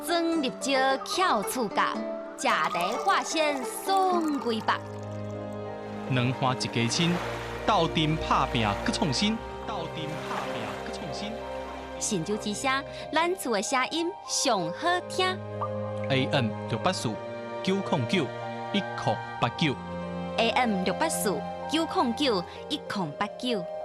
装入招巧厝角，食茶化鲜爽规白。 两花一家亲，斗阵拍拼搁创新，斗阵拍拼搁创新。 神州之声，咱厝的声音上好听。 AM 684-909-1089。 AM 684-909-1089。